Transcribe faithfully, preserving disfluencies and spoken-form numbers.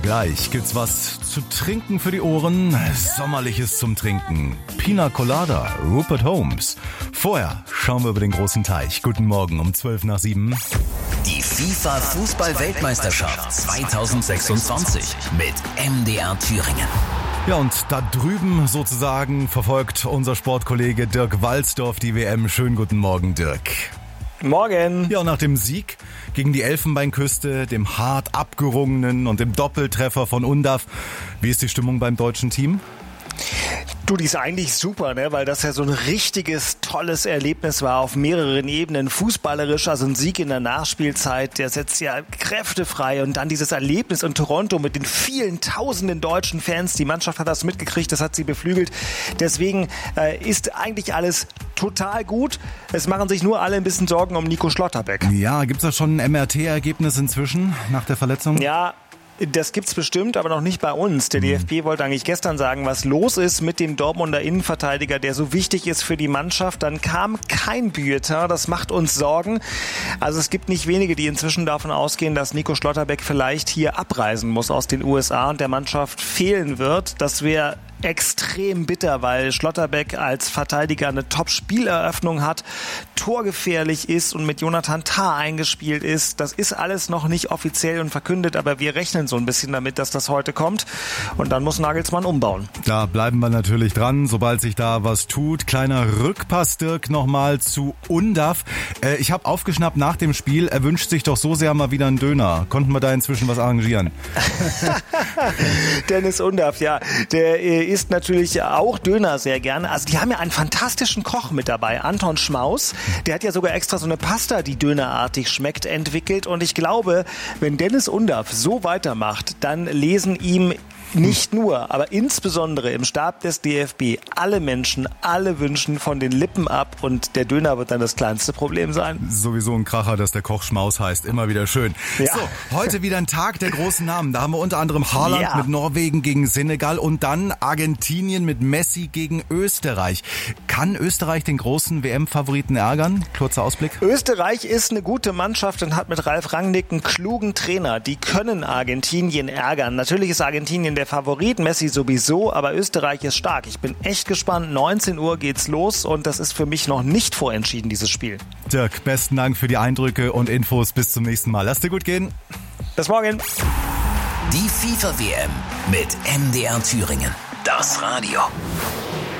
gleich gibt's was zu trinken für die Ohren, Sommerliches zum Trinken. Pina Colada, Rupert Holmes. Vorher schauen wir über den großen Teich. Guten Morgen um zwölf nach sieben. Die FIFA-Fußball-Weltmeisterschaft zweitausendsechsundzwanzig mit M D R Thüringen. Ja, und da drüben sozusagen verfolgt unser Sportkollege Dirk Walzdorf die W M. Schönen guten Morgen, Dirk. Morgen. Ja, und nach dem Sieg gegen die Elfenbeinküste, dem hart abgerungenen und dem Doppeltreffer von Undav, wie ist die Stimmung beim deutschen Team? Du, die ist eigentlich super, ne? Weil das ja so ein richtiges, tolles Erlebnis war auf mehreren Ebenen. Fußballerisch, also ein Sieg in der Nachspielzeit, der setzt ja Kräfte frei. Und dann dieses Erlebnis in Toronto mit den vielen tausenden deutschen Fans. Die Mannschaft hat das mitgekriegt, das hat sie beflügelt. Deswegen äh, ist eigentlich alles total gut. Es machen sich nur alle ein bisschen Sorgen um Nico Schlotterbeck. Ja, gibt's da schon ein M R T-Ergebnis inzwischen nach der Verletzung? Ja. Das gibt's bestimmt, aber noch nicht bei uns. Der D F B wollte eigentlich gestern sagen, was los ist mit dem Dortmunder Innenverteidiger, der so wichtig ist für die Mannschaft. Dann kam kein Bulletin, das macht uns Sorgen. Also es gibt nicht wenige, die inzwischen davon ausgehen, dass Nico Schlotterbeck vielleicht hier abreisen muss aus den U S A und der Mannschaft fehlen wird. Das wäre extrem bitter, weil Schlotterbeck als Verteidiger eine Top-Spieleröffnung hat, torgefährlich ist und mit Jonathan Tah eingespielt ist. Das ist alles noch nicht offiziell und verkündet, aber wir rechnen so ein bisschen damit, dass das heute kommt und dann muss Nagelsmann umbauen. Da bleiben wir natürlich dran, sobald sich da was tut. Kleiner Rückpass, Dirk, nochmal zu Undav. Äh, ich habe aufgeschnappt nach dem Spiel, er wünscht sich doch so sehr mal wieder einen Döner. Konnten wir da inzwischen was arrangieren? Dennis Undav, ja, der äh, isst natürlich auch Döner sehr gerne. Also die haben ja einen fantastischen Koch mit dabei, Anton Schmaus. Der hat ja sogar extra so eine Pasta, die dönerartig schmeckt, entwickelt. Und ich glaube, wenn Dennis Undav so weitermacht, dann lesen ihm nicht nur, aber insbesondere im Stab des D F B alle Menschen, alle Wünschen von den Lippen ab und der Döner wird dann das kleinste Problem sein. Sowieso ein Kracher, dass der Koch Schmaus heißt. Immer wieder schön. Ja. So, heute wieder ein Tag der großen Namen. Da haben wir unter anderem Haaland ja. mit Norwegen gegen Senegal und dann Argentinien mit Messi gegen Österreich. Kann Österreich den großen W M-Favoriten ärgern? Kurzer Ausblick. Österreich ist eine gute Mannschaft und hat mit Ralf Rangnick einen klugen Trainer. Die können Argentinien ärgern. Natürlich ist Argentinien der Favorit, Messi sowieso, aber Österreich ist stark. Ich bin echt gespannt. neunzehn Uhr geht's los und das ist für mich noch nicht vorentschieden, dieses Spiel. Dirk, besten Dank für die Eindrücke und Infos. Bis zum nächsten Mal. Lass dir gut gehen. Bis morgen. Die FIFA-W M mit M D R Thüringen. Das Radio.